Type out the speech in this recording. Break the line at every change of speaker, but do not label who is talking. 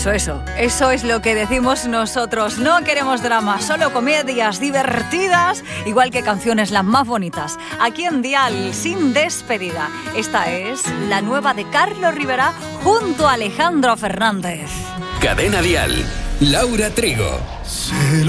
Eso es lo que decimos nosotros. No queremos drama, solo comedias divertidas, igual que canciones las más bonitas. Aquí en Dial, sin despedida. Esta es la nueva de Carlos Rivera junto a Alejandro Fernández.
Cadena Dial, Laura Trigo.